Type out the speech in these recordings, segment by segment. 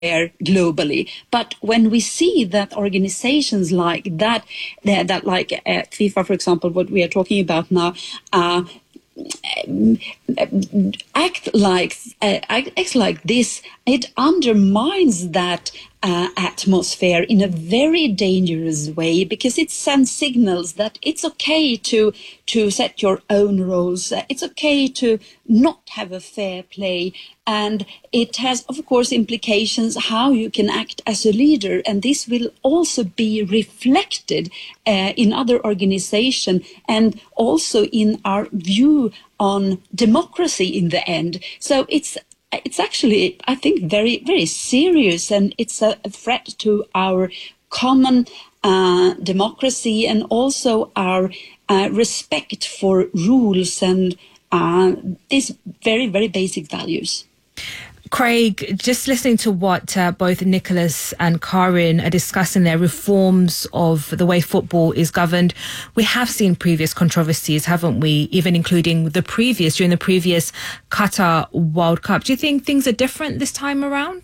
globally. But when we see that organizations like that like FIFA, for example, what we are talking about now, acts like this, it undermines that atmosphere in a very dangerous way, because it sends signals that it's okay to set your own rules. It's okay to not have a fair play. And it has, of course, implications how you can act as a leader. And this will also be reflected in other organizations and also in our view on democracy in the end. So it's actually, I think, very, very serious, and it's a threat to our common democracy and also our respect for rules and these very, very basic values. Craig, just listening to what both Nicholas and Karin are discussing there, reforms of the way football is governed. We have seen previous controversies, haven't we? Even including during the previous Qatar World Cup. Do you think things are different this time around?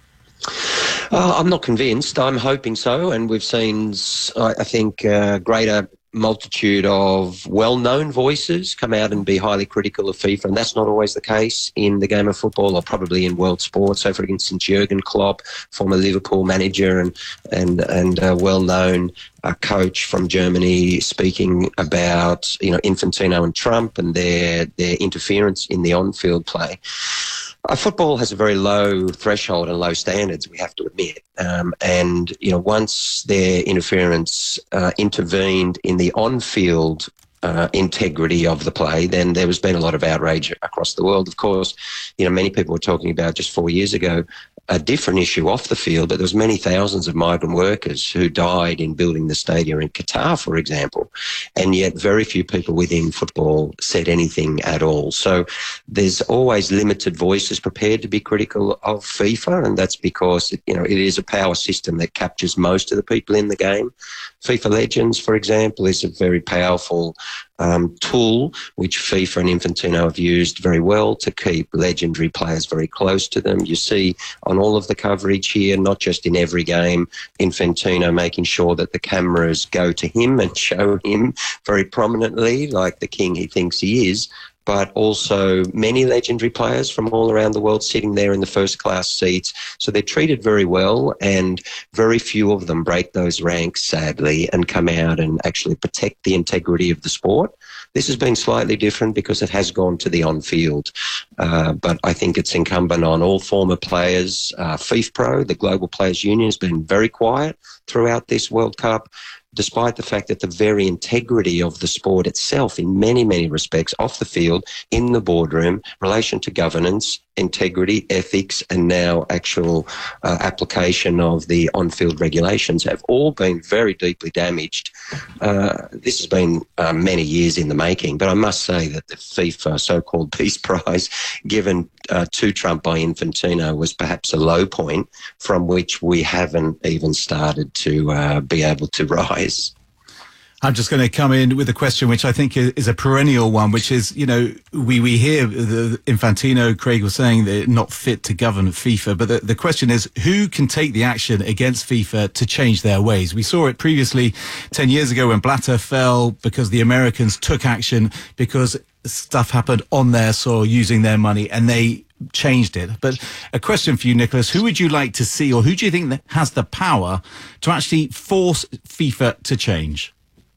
I'm not convinced. I'm hoping so. And we've seen, I think, greater multitude of well-known voices come out and be highly critical of FIFA, and that's not always the case in the game of football, or probably in world sport. So, for instance, Jurgen Klopp, former Liverpool manager and a well-known coach from Germany, speaking about Infantino and Trump and their interference in the on-field play. Football has a very low threshold and low standards, we have to admit. And once their interference intervened in the on-field integrity of the play, then there has been a lot of outrage across the world. Of course, many people were talking about just 4 years ago a different issue off the field, but there was many thousands of migrant workers who died in building the stadium in Qatar, for example, and yet very few people within football said anything at all. So there's always limited voices prepared to be critical of FIFA, and that's because it is a power system that captures most of the people in the game. FIFA Legends, for example, is a very powerful tool which FIFA and Infantino have used very well to keep legendary players very close to them. You see on all of the coverage here, not just in every game, Infantino making sure that the cameras go to him and show him very prominently, like the king he thinks he is, but also many legendary players from all around the world sitting there in the first-class seats. So they're treated very well, and very few of them break those ranks, sadly, and come out and actually protect the integrity of the sport. This has been slightly different because it has gone to the on-field. But I think it's incumbent on all former players. FIFPro, the Global Players Union, has been very quiet throughout this World Cup, despite the fact that the very integrity of the sport itself, in many, many respects, off the field, in the boardroom, relation to governance, integrity, ethics, and now actual application of the on-field regulations have all been very deeply damaged. This has been many years in the making, but I must say that the FIFA so-called Peace Prize given to Trump by Infantino was perhaps a low point from which we haven't even started to be able to rise. I'm just going to come in with a question which I think is a perennial one, which is, we hear the Infantino, Craig was saying they're not fit to govern FIFA, but the question is, who can take the action against FIFA to change their ways? We saw it previously 10 years ago when Blatter fell because the Americans took action because stuff happened on their soil using their money, and they changed it. But a question for you, Nicholas, who would you like to see, or who do you think that has the power to actually force FIFA to change?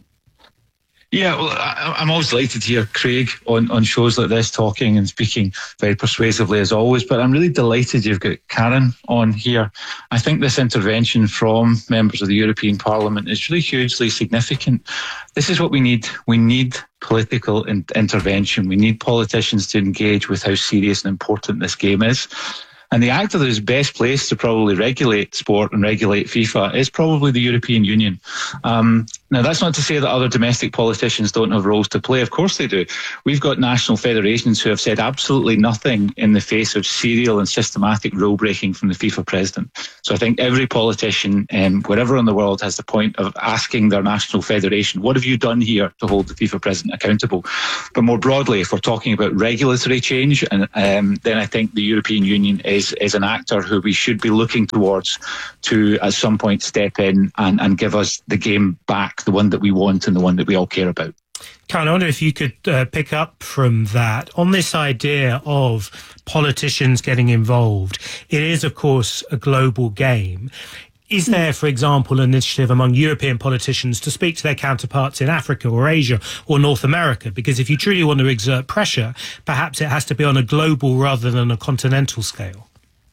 Yeah, well, I'm always delighted to hear Craig on shows like this talking and speaking very persuasively as always, but I'm really delighted you've got Karin on here. I think this intervention from members of the European Parliament is really hugely significant. This is what we need. We need political intervention. We need politicians to engage with how serious and important this game is. And the actor that is best placed to probably regulate sport and regulate FIFA is probably the European Union. Now, that's not to say that other domestic politicians don't have roles to play. Of course they do. We've got national federations who have said absolutely nothing in the face of serial and systematic rule breaking from the FIFA president. So I think every politician, wherever in the world, has the point of asking their national federation, what have you done here to hold the FIFA president accountable? But more broadly, if we're talking about regulatory change, then I think the European Union is an actor who we should be looking towards to, at some point, step in and give us the game back, the one that we want and the one that we all care about. Karen, I wonder if you could pick up from that on this idea of politicians getting involved. It is, of course, a global game. Is there, for example, an initiative among European politicians to speak to their counterparts in Africa or Asia or North America? Because if you truly want to exert pressure, perhaps it has to be on a global rather than a continental scale.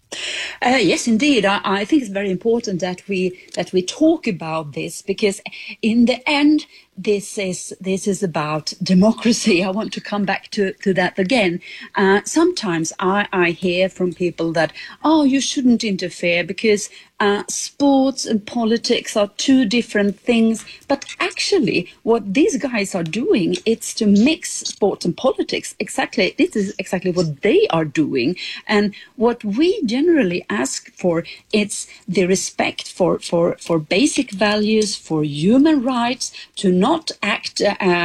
Yes, indeed. I think it's very important that we talk about this, because in the end, this is about democracy. I want to come back to that again. Sometimes I hear from people that, you shouldn't interfere because sports and politics are two different things. But actually, what these guys are doing, it's to mix sports and politics. This is exactly what they are doing. And what we generally ask for, it's the respect for basic values, for human rights, to not act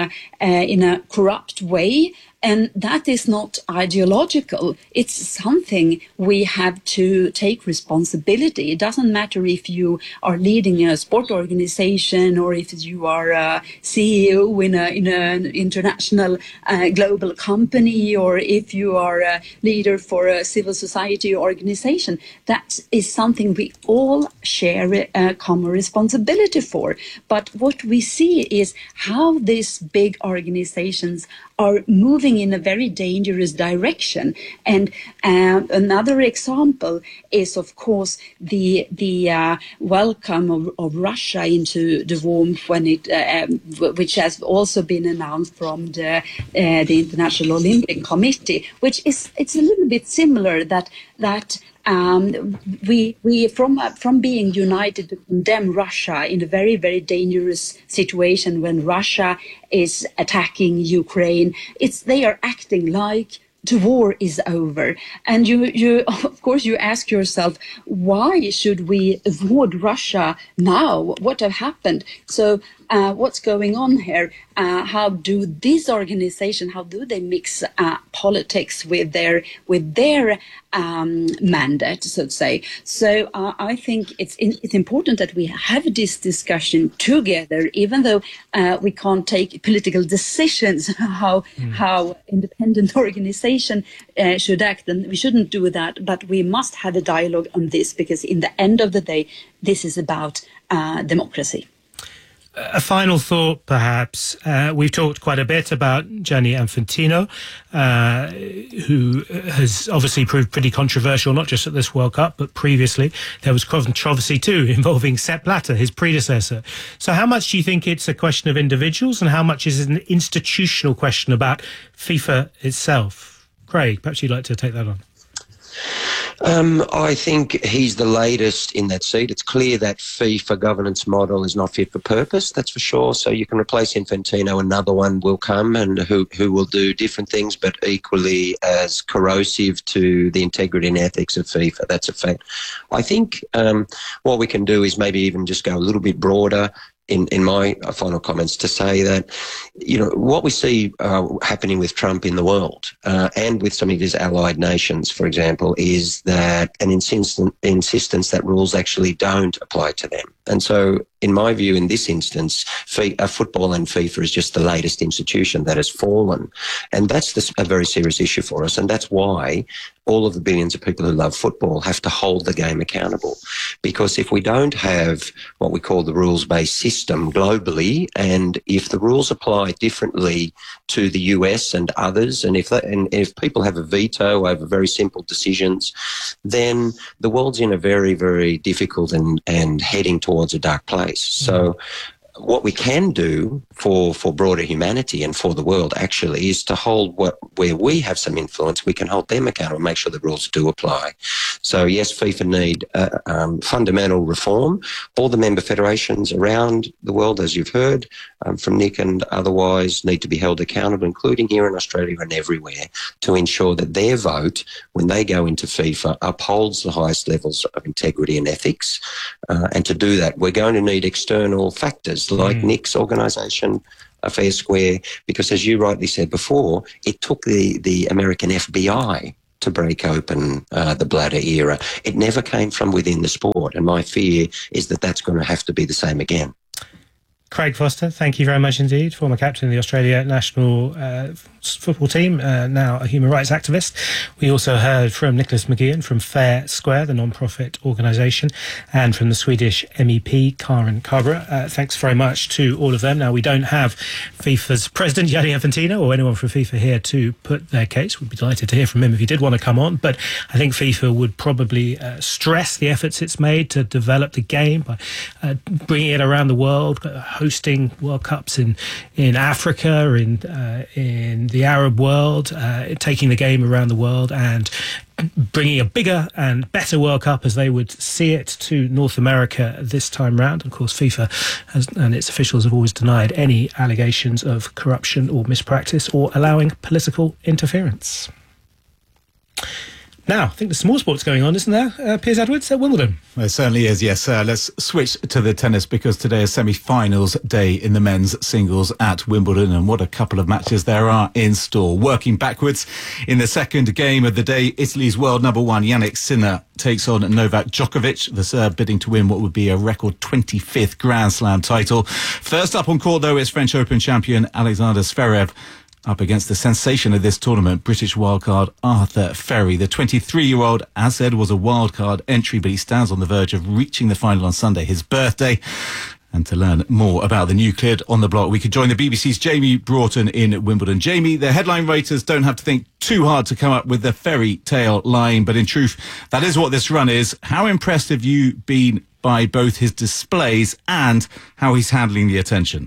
in a corrupt way. And that is not ideological. It's something we have to take responsibility. It doesn't matter if you are leading a sport organization or if you are a CEO in an international global company, or if you are a leader for a civil society organization. That is something we all share a common responsibility for. But what we see is how these big organizations are moving in a very dangerous direction. And another example is, of course, the welcome of Russia into the warmth, when which has also been announced from the International Olympic Committee, it's a little bit similar that we from being united to condemn Russia in a very, very dangerous situation when Russia is attacking Ukraine. They are acting like the war is over. And you of course you ask yourself, why should we avoid Russia now? What have happened? So what's going on here? How do these organizations, how do they mix politics with their mandate, so to say? So I think it's important that we have this discussion together, even though we can't take political decisions how independent organization should act, and we shouldn't do that. But we must have a dialogue on this, because in the end of the day, this is about democracy. A final thought, perhaps. We've talked quite a bit about Gianni Infantino, who has obviously proved pretty controversial, not just at this World Cup, but previously. There was controversy too involving Sepp Blatter, his predecessor. So how much do you think it's a question of individuals, and how much is it an institutional question about FIFA itself? Craig, perhaps you'd like to take that on. I think he's the latest in that seat. It's clear that FIFA governance model is not fit for purpose, that's for sure. So you can replace Infantino, another one will come, and who will do different things, but equally as corrosive to the integrity and ethics of FIFA. That's a fact. I think what we can do is maybe even just go a little bit broader in my final comments, to say that, what we see happening with Trump in the world and with some of his allied nations, for example, is that an insistence that rules actually don't apply to them. And so, in my view, in this instance, football and FIFA is just the latest institution that has fallen. And that's a very serious issue for us. And that's why all of the billions of people who love football have to hold the game accountable. Because if we don't have what we call the rules-based system globally, and if the rules apply differently to the US and others, and if people have a veto over very simple decisions, then the world's in a very, very difficult and heading towards a dark place. So what we can do for broader humanity and for the world actually is to hold where we have some influence, we can hold them accountable and make sure the rules do apply. So yes, FIFA need fundamental reform. All the member federations around the world, as you've heard from Nick and otherwise, need to be held accountable, including here in Australia and everywhere, to ensure that their vote, when they go into FIFA, upholds the highest levels of integrity and ethics. And to do that, we're going to need external factors like Nick's organisation, Fair Square, because as you rightly said before, it took the American FBI to break open the bladder era. It never came from within the sport, and my fear is that that's going to have to be the same again. Craig Foster, thank you very much indeed, former captain of the Australia national football team, now a human rights activist. We also heard from Nicholas McGeehan from Fair Square, the non-profit organisation, and from the Swedish MEP, Karin Carver. Thanks very much to all of them. Now, we don't have FIFA's president, Gianni Infantino, or anyone from FIFA here to put their case. We'd be delighted to hear from him if he did want to come on, but I think FIFA would probably stress the efforts it's made to develop the game by bringing it around the world, hosting World Cups in Africa, in the Arab world, taking the game around the world and bringing a bigger and better World Cup as they would see it to North America this time round. Of course, FIFA and its officials have always denied any allegations of corruption or mispractice or allowing political interference. Now, I think there's some more sports going on, isn't there, Piers Edwards, at Wimbledon? Well, it certainly is, yes. Let's switch to the tennis because today is semi-finals day in the men's singles at Wimbledon, and what a couple of matches there are in store. Working backwards, in the second game of the day, Italy's world number one, Jannik Sinner, takes on Novak Djokovic, the Serb bidding to win what would be a record 25th Grand Slam title. First up on court, though, is French Open champion Alexander Zverev, up against the sensation of this tournament, British wildcard Arthur Ferry. The 23-year-old, as said, was a wildcard entry, but he stands on the verge of reaching the final on Sunday, his birthday. And to learn more about the new kid on the block, we could join the BBC's Jamie Broughton in Wimbledon. Jamie, the headline raters don't have to think too hard to come up with the fairy tale line, but in truth, that is what this run is. How impressed have you been by both his displays and how he's handling the attention?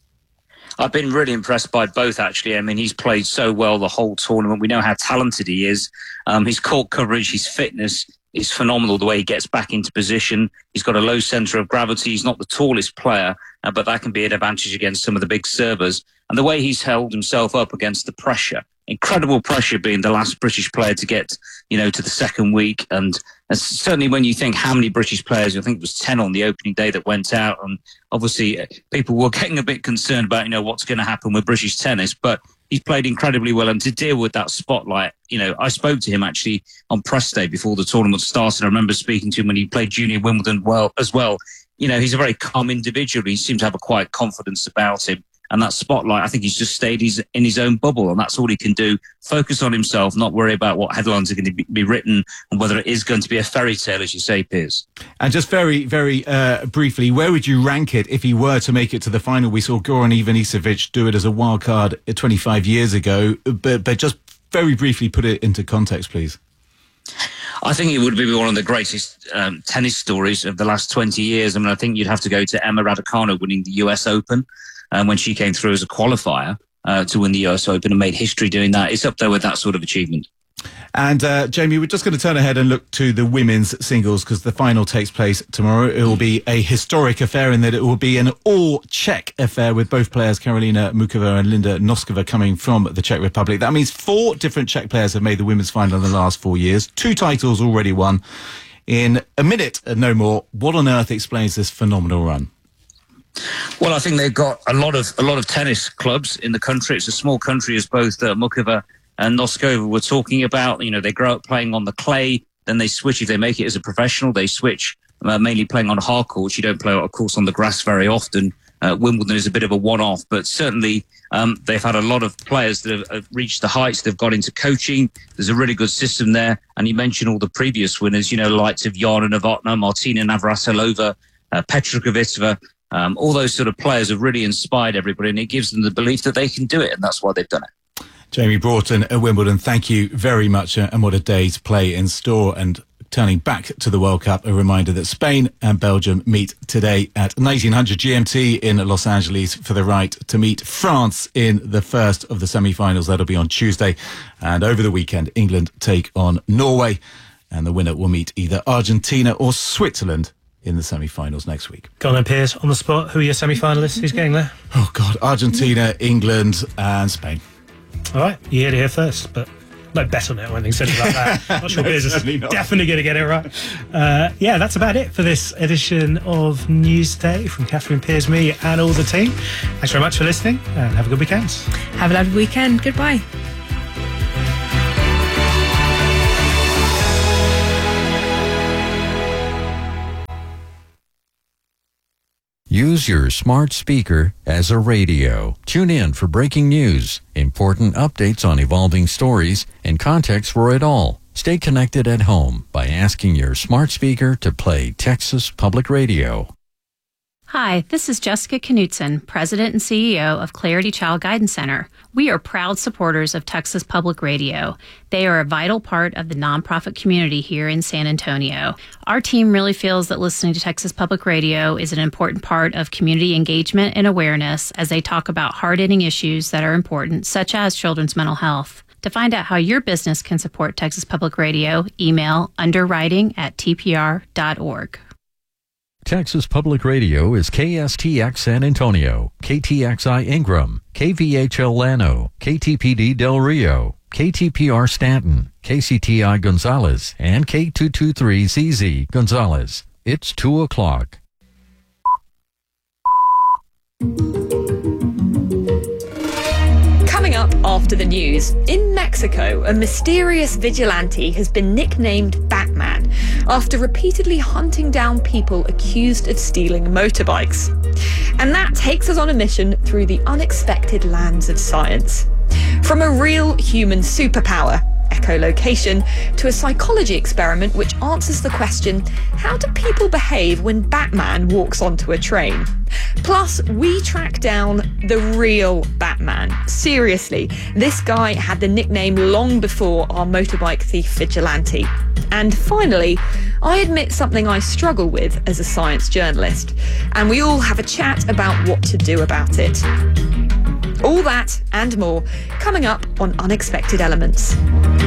I've been really impressed by both, actually. I mean, he's played so well the whole tournament. We know how talented he is. His court coverage, his fitness is phenomenal, the way he gets back into position. He's got a low centre of gravity. He's not the tallest player, but that can be an advantage against some of the big servers. And the way he's held himself up against the pressure, incredible pressure, being the last British player to get, to the second week. And certainly when you think how many British players, I think it was 10 on the opening day that went out. And obviously people were getting a bit concerned about, what's going to happen with British tennis. But he's played incredibly well. And to deal with that spotlight, I spoke to him actually on press day before the tournament started. I remember speaking to him when he played junior Wimbledon as well. He's a very calm individual. He seems to have a quiet confidence about him. And that spotlight, I think he's just stayed in his own bubble, and that's all he can do. Focus on himself, not worry about what headlines are going to be written and whether it is going to be a fairy tale, as you say, Piers. And just very, very briefly, where would you rank it if he were to make it to the final? We saw Goran Ivanisevic do it as a wild card 25 years ago, but just very briefly put it into context, please. I think it would be one of the greatest tennis stories of the last 20 years. I mean, I think you'd have to go to Emma Raducanu winning the US Open. When she came through as a qualifier to win the US Open and made history doing that. It's up there with that sort of achievement. And Jamie, we're just going to turn ahead and look to the women's singles because the final takes place tomorrow. It will be a historic affair in that it will be an all-Czech affair with both players, Karolina Muchova and Linda Noskova, coming from the Czech Republic. That means 4 different Czech players have made the women's final in the last 4 years. 2 titles already won. In a minute and no more, what on earth explains this phenomenal run? Well, I think they've got a lot of tennis clubs in the country. It's a small country, as both Muchova and Noskova were talking about. They grow up playing on the clay, then they switch. If they make it as a professional, they switch mainly playing on hard courts. You don't play, of course, on the grass very often. Wimbledon is a bit of a one-off, but certainly they've had a lot of players that have reached the heights. They've got into coaching. There's a really good system there. And you mentioned all the previous winners, the likes of Jana Novotná, Martina Navratilova, Petra Kvitova. All those sort of players have really inspired everybody, and it gives them the belief that they can do it, and that's why they've done it. Jamie Broughton at Wimbledon, thank you very much, and what a day to play in store. And turning back to the World Cup, a reminder that Spain and Belgium meet today at 1900 GMT in Los Angeles for the right to meet France in the first of the semi-finals. That'll be on Tuesday. And over the weekend, England take on Norway, and the winner will meet either Argentina or Switzerland in the semi-finals next week. Go on then, Piers, on the spot. Who are your semi-finalists? Who's getting there? Oh, God. Argentina, England and Spain. All right, you heard it here first, but no bet on it or anything silly like that. Not sure Piers is definitely going to get it right. Yeah, that's about it for this edition of Newsday from Catherine Piers, me and all the team. Thanks very much for listening and have a good weekend. Have a lovely weekend. Goodbye. Use your smart speaker as a radio. Tune in for breaking news, important updates on evolving stories, and context for it all. Stay connected at home by asking your smart speaker to play Texas Public Radio. Hi, this is Jessica Knutson, President and CEO of Clarity Child Guidance Center. We are proud supporters of Texas Public Radio. They are a vital part of the nonprofit community here in San Antonio. Our team really feels that listening to Texas Public Radio is an important part of community engagement and awareness as they talk about hard-hitting issues that are important, such as children's mental health. To find out how your business can support Texas Public Radio, email underwriting@tpr.org. Texas Public Radio is KSTX San Antonio, KTXI Ingram, KVHL Llano, KTPD Del Rio, KTPR Stanton, KCTI Gonzales, and K223ZZ Gonzales. It's 2 o'clock. Coming up after the news, in Mexico, a mysterious vigilante has been nicknamed Batman after repeatedly hunting down people accused of stealing motorbikes. And that takes us on a mission through the unexpected lands of science. From a real human superpower, echolocation, to a psychology experiment which answers the question, how do people behave when Batman walks onto a train? Plus, we track down the real Batman. Seriously, this guy had the nickname long before our motorbike thief vigilante. And finally, I admit something I struggle with as a science journalist, and we all have a chat about what to do about it. All that and more coming up on Unexpected Elements.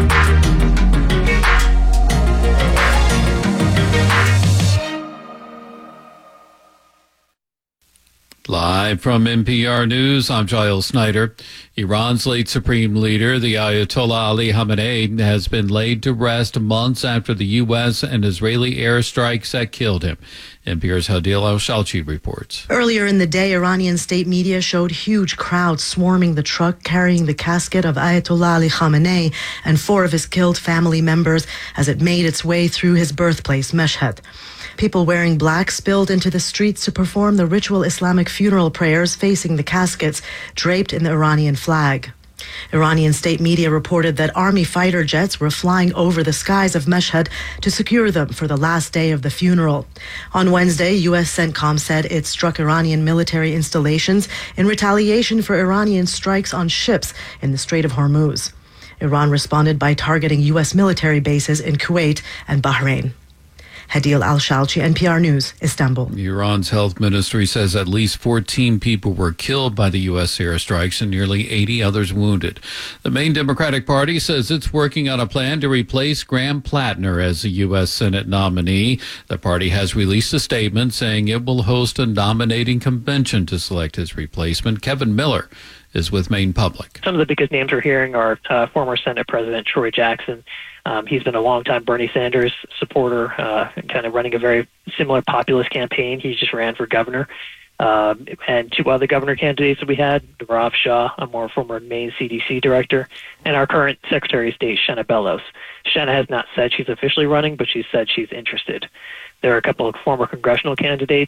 Live from NPR News, I'm Giles Snyder. Iran's late supreme leader, the Ayatollah Ali Khamenei, has been laid to rest months after the U.S. and Israeli airstrikes that killed him. NPR's Hadil Al-Shalchi reports. Earlier in the day, Iranian state media showed huge crowds swarming the truck carrying the casket of Ayatollah Ali Khamenei and 4 of his killed family members as it made its way through his birthplace, Mashhad. People wearing black spilled into the streets to perform the ritual Islamic funeral prayers facing the caskets draped in the Iranian flag. Iranian state media reported that army fighter jets were flying over the skies of Mashhad to secure them for the last day of the funeral. On Wednesday, U.S. CENTCOM said it struck Iranian military installations in retaliation for Iranian strikes on ships in the Strait of Hormuz. Iran responded by targeting U.S. military bases in Kuwait and Bahrain. Hadil Al-Shalchi, NPR News, Istanbul. Iran's health ministry says at least 14 people were killed by the U.S. airstrikes and nearly 80 others wounded. The main Democratic Party says it's working on a plan to replace Graham Plattner as the U.S. Senate nominee. The party has released a statement saying it will host a nominating convention to select his replacement. Kevin Miller is with Maine Public. Some of the biggest names we're hearing are former Senate President Troy Jackson. He's been a longtime Bernie Sanders supporter, kind of running a very similar populist campaign. He just ran for governor. And 2 other governor candidates that we had, Nirav Shah, a more former Maine CDC director, and our current Secretary of State, Shenna Bellows. Shenna has not said she's officially running, but she said she's interested. There are a couple of former congressional candidates,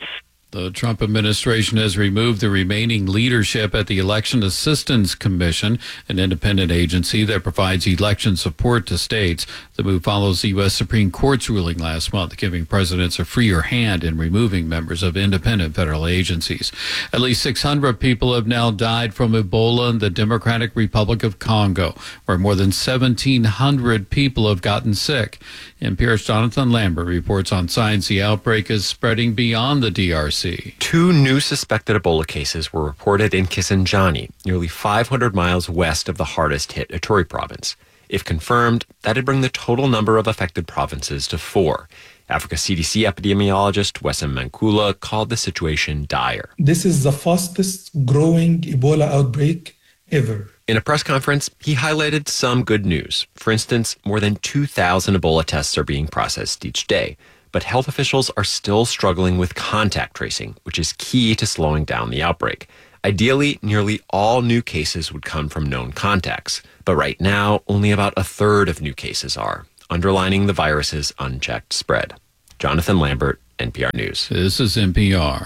The Trump administration has removed the remaining leadership at the Election Assistance Commission, an independent agency that provides election support to states. The move follows the U.S. Supreme Court's ruling last month, giving presidents a freer hand in removing members of independent federal agencies. At least 600 people have now died from Ebola in the Democratic Republic of Congo, where more than 1,700 people have gotten sick. NPR's Jonathan Lambert reports on signs the outbreak is spreading beyond the DRC. 2 new suspected Ebola cases were reported in Kisangani, nearly 500 miles west of the hardest-hit Ituri province. If confirmed, that'd bring the total number of affected provinces to 4. Africa CDC epidemiologist Wessam Mankula called the situation dire. This is the fastest growing Ebola outbreak ever. In a press conference, he highlighted some good news. For instance, more than 2,000 Ebola tests are being processed each day. But health officials are still struggling with contact tracing, which is key to slowing down the outbreak. Ideally, nearly all new cases would come from known contacts. But right now, only about a third of new cases are, underlining the virus's unchecked spread. Jonathan Lambert, NPR News. This is NPR.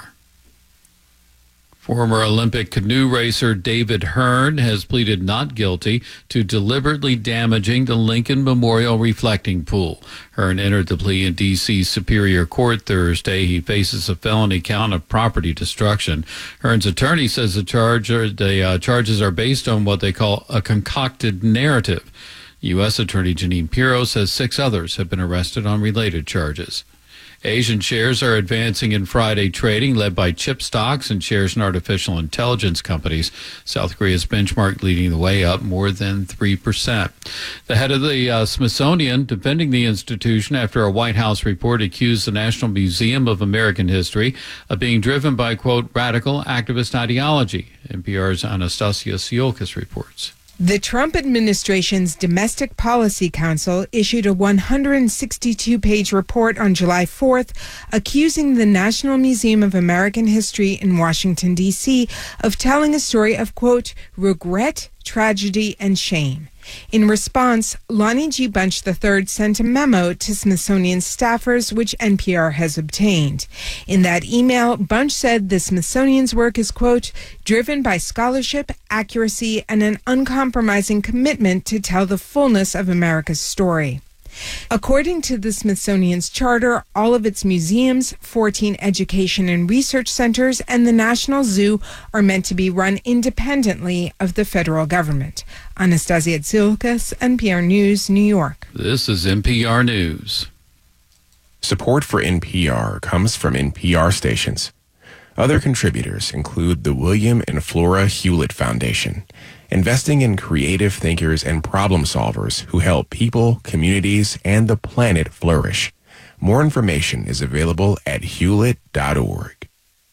Former Olympic canoe racer David Hearn has pleaded not guilty to deliberately damaging the Lincoln Memorial reflecting pool. Hearn entered the plea in D.C. Superior Court Thursday. He faces a felony count of property destruction. Hearn's attorney says the charges are based on what they call a concocted narrative. U.S. Attorney Jeanine Pirro says 6 others have been arrested on related charges. Asian shares are advancing in Friday trading, led by chip stocks and shares in artificial intelligence companies. South Korea's benchmark leading the way, up more than 3%. The head of the Smithsonian defending the institution after a White House report accused the National Museum of American History of being driven by, quote, radical activist ideology. NPR's Anastasia Tsiolkas reports. The Trump administration's Domestic Policy Council issued a 162-page report on July 4th accusing the National Museum of American History in Washington, D.C. of telling a story of, quote, regret, tragedy, and shame. In response, Lonnie G. Bunch III sent a memo to Smithsonian staffers, which NPR has obtained. In that email, Bunch said the Smithsonian's work is, quote, driven by scholarship, accuracy, and an uncompromising commitment to tell the fullness of America's story. According to the Smithsonian's charter, all of its museums, 14 education and research centers, and the National Zoo are meant to be run independently of the federal government. Anastasia Tsiolkas, NPR News, New York. This is NPR News. Support for NPR comes from NPR stations. Other contributors include the William and Flora Hewlett Foundation, investing in creative thinkers and problem solvers who help people, communities, and the planet flourish. More information is available at hewlett.org.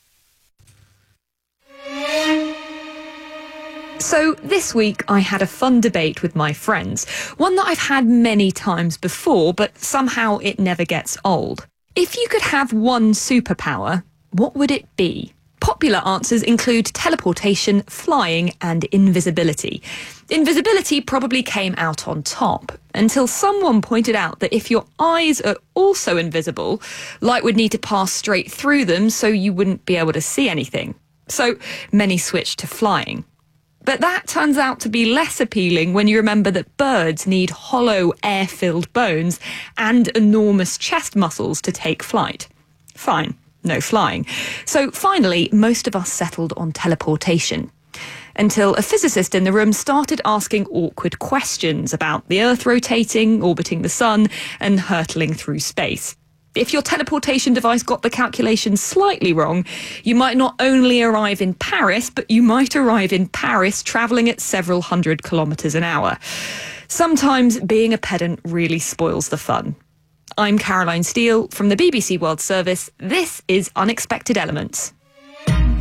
So this week I had a fun debate with my friends, one that I've had many times before, but somehow it never gets old. If you could have one superpower, what would it be? Popular answers include teleportation, flying, and invisibility. Invisibility probably came out on top, until someone pointed out that if your eyes are also invisible, light would need to pass straight through them so you wouldn't be able to see anything. So many switched to flying. But that turns out to be less appealing when you remember that birds need hollow, air-filled bones and enormous chest muscles to take flight. Fine. No flying. So finally, most of us settled on teleportation. Until a physicist in the room started asking awkward questions about the Earth rotating, orbiting the sun, and hurtling through space. If your teleportation device got the calculations slightly wrong, you might not only arrive in Paris, but you might arrive in Paris travelling at several hundred kilometres an hour. Sometimes being a pedant really spoils the fun. I'm Caroline Steele from the BBC World Service. This is Unexpected Elements.